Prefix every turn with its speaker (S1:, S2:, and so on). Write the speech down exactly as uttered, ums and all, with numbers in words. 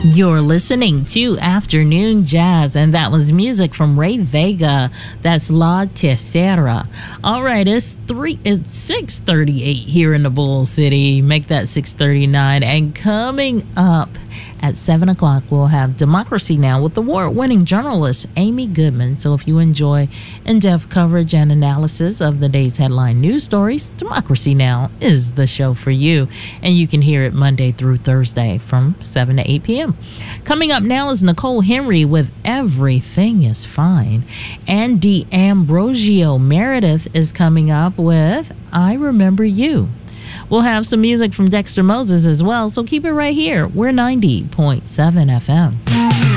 S1: You're listening to Afternoon Jazz, and that was music from Ray Vega. That's La Tercera. All right, it's three. It's six thirty-eight here in the Bull City. Make that six thirty-nine. And coming up at seven o'clock, we'll have Democracy Now! With award-winning journalist Amy Goodman. So if you enjoy in-depth coverage and analysis of the day's headline news stories, Democracy Now! Is the show for you. And you can hear it Monday through Thursday from seven to eight p.m. Coming up now is Nicole Henry with Everything is Fine. Andy Ambrosio Meredith is coming up with I Remember You. We'll have some music from Dexter Moses as well, so keep it right here. We're ninety point seven F M.